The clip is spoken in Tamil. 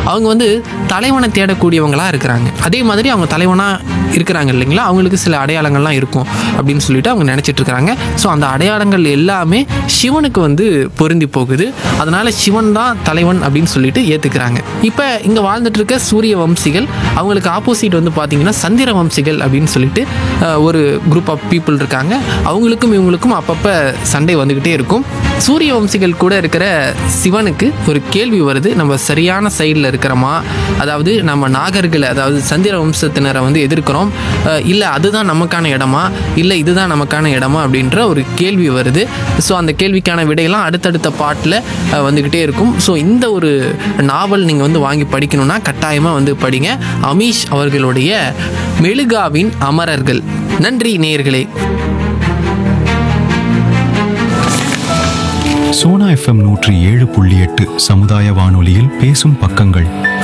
அவங்க வந்து தலைவனை தேடக்கூடியவங்களாக இருக்கிறாங்க. அதே மாதிரி அவங்க தலைவனாக இருக்கிறாங்க இல்லைங்களா, அவங்களுக்கு சில அடையாளங்கள்லாம் இருக்கும் அப்படின்னு சொல்லிட்டு அவங்க நினச்சிட்டு இருக்கிறாங்க. ஸோ அந்த அடையாளங்கள் எல்லாமே சிவனுக்கு வந்து பொருந்தி போகுது. அதனால சிவன் தான் தலைவன் அப்படின்னு சொல்லிட்டு ஏற்றுக்கிறாங்க. இப்போ இங்கே வாழ்ந்துட்டு இருக்க சூரிய வம்சிகள், அவங்களுக்கு ஆப்போசிட் வந்து பார்த்தீங்கன்னா சந்திர வம்சிகள் அப்படின்னு சொல்லிட்டு ஒரு குரூப் ஆஃப் பீப்புள் இருக்காங்க. அவங்களுக்கும் இவங்களுக்கும் அப்பப்போ சண்டை வந்துக்கிட்டே இருக்கும். சூரிய வம்சிகள் கூட இருக்கிற சிவனுக்கு ஒரு கேள்வி வருது, நம்ம சரியான சைடில் இருக்கிறோமா, அதாவது நம்ம நாகர்களை, அதாவது சந்திர வம்சத்தினரை வந்து எதிர்க்கிறோம், இல்லை அதுதான் நமக்கான இடமா, இல்லை இதுதான் நமக்கான இடமா அப்படின்ற ஒரு கேள்வி வருது. ஸோ அந்த கேள்விக்கான விடையெல்லாம் அடுத்தடுத்த பாட்டில் வந்துக்கிட்டே இருக்கும். ஸோ இந்த ஒரு நாவல் நீங்கள் வந்து வாங்கி படிக்கணும்னா கட்டாயமாக வந்து படிங்க. அமீஷ் அவர்களுடைய மெழுகாவின் அமரர்கள். நன்றி நேயர்களே. சோனா FM 107.8 சமுதாய வானொலியில் பேசும் பக்கங்கள்.